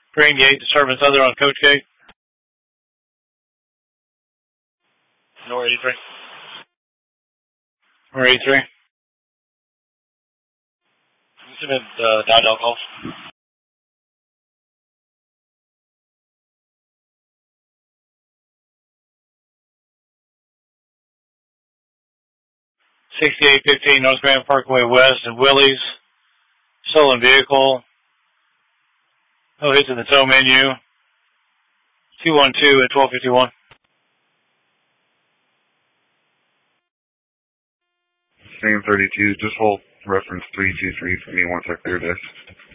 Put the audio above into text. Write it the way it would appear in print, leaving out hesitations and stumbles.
Green Gate, disturbance other on Coach Gate. Nor 83. Nor 83. Submit dial calls. 6815 North Grand Parkway West at Willie's. Stolen vehicle. No hits in the tow menu. 212 at 1251. Same 32, just hold reference 323 for me 1 sec there, Dish.